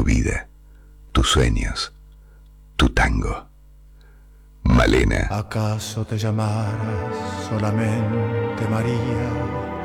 vida, tus sueños, tu tango. Malena. ¿Acaso te llamaras solamente María?